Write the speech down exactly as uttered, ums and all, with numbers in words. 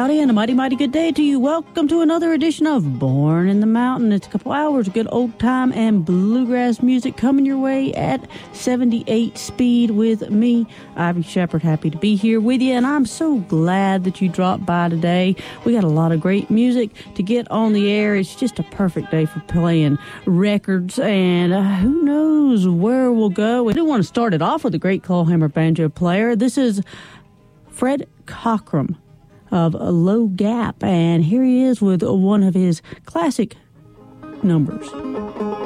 everybody, and a mighty, mighty good day to you. Welcome to another edition of Born in the Mountain. It's a couple hours of good old time and bluegrass music coming your way at seventy-eight speed with me, Ivy Shepherd. Happy to be here with you, and I'm so glad that you dropped by today. We got a lot of great music to get on the air. It's just a perfect day for playing records, and uh, who knows where we'll go. We do want to start it off with a great clawhammer banjo player. This is Fred Cockrum of Low Gap, and here he is with one of his classic numbers.